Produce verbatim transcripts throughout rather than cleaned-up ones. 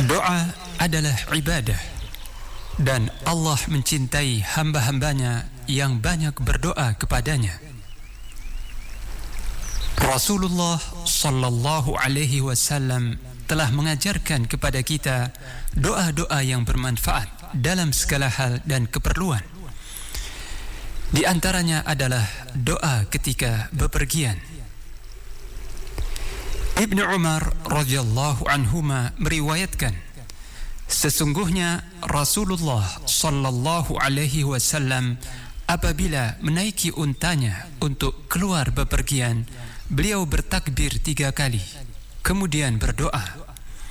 Doa adalah ibadah, dan Allah mencintai hamba-hambanya yang banyak berdoa kepadanya. Rasulullah sallallahu alaihi wasallam telah mengajarkan kepada kita doa-doa yang bermanfaat dalam segala hal dan keperluan. Di antaranya adalah doa ketika bepergian. Ibnu Umar radhiyallahu anhuma meriwayatkan, sesungguhnya Rasulullah sallallahu alaihi wasallam apabila menaiki untanya untuk keluar bepergian, beliau bertakbir tiga kali, kemudian berdoa,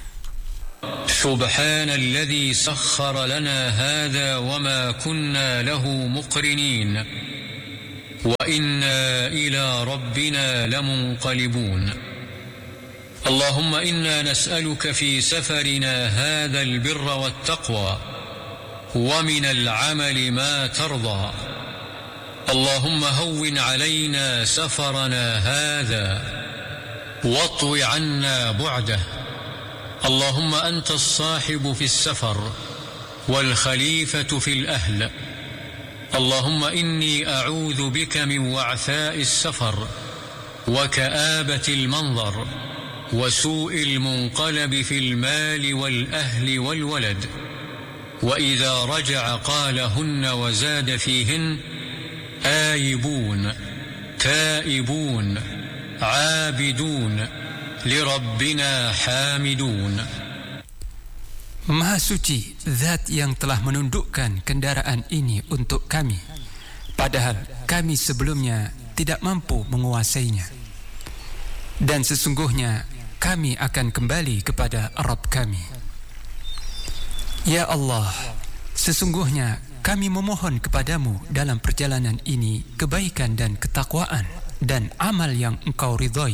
Subhanalladzi sakhkhara lana hadha wa ma kunna lahu muqrinin wa inna ila rabbina lamunqalibun. اللهم إنا نسألك في سفرنا هذا البر والتقوى ومن العمل ما ترضى اللهم هون علينا سفرنا هذا واطو عنا بعده اللهم أنت الصاحب في السفر والخليفة في الأهل اللهم إني أعوذ بك من وعثاء السفر وكآبة المنظر وسوء المنقلب في المال والأهل والولد وإذا رجع قالهن وزاد فيهن آيبون تائبون عابدون لربنا حامدون. Maha suci zat yang telah menundukkan kendaraan ini untuk kami, padahal kami sebelumnya tidak mampu menguasainya. Dan sesungguhnya kami akan kembali kepada Rabb kami. Ya Allah, sesungguhnya kami memohon kepadamu dalam perjalanan ini kebaikan dan ketakwaan dan amal yang engkau ridhai.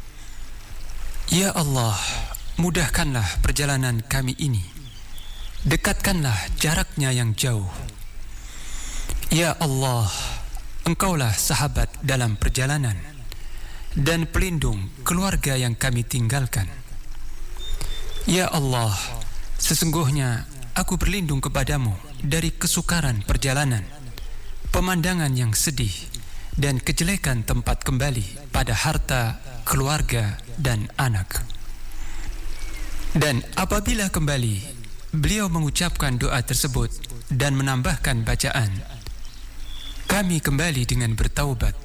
Ya Allah, mudahkanlah perjalanan kami ini, dekatkanlah jaraknya yang jauh. Ya Allah, engkaulah sahabat dalam perjalanan dan pelindung keluarga yang kami tinggalkan. Ya Allah, sesungguhnya aku berlindung kepadamu dari kesukaran perjalanan, pemandangan yang sedih, dan kejelekan tempat kembali pada harta, keluarga, dan anak. Dan apabila kembali, beliau mengucapkan doa tersebut dan menambahkan bacaan, kami kembali dengan bertaubat.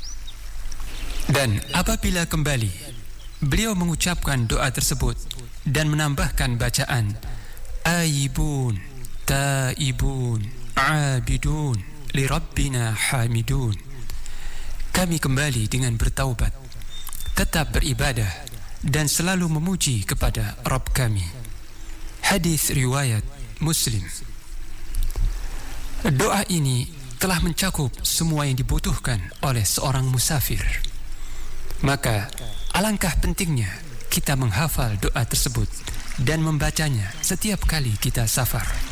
Dan apabila kembali, beliau mengucapkan doa tersebut dan menambahkan bacaan, Aibun, taibun, abidun, lirabbina hamidun. Kami kembali dengan bertaubat, tetap beribadah, dan selalu memuji kepada Rabb kami. Hadis riwayat Muslim. Doa ini telah mencakup semua yang dibutuhkan oleh seorang musafir. Maka alangkah pentingnya kita menghafal doa tersebut dan membacanya setiap kali kita safar.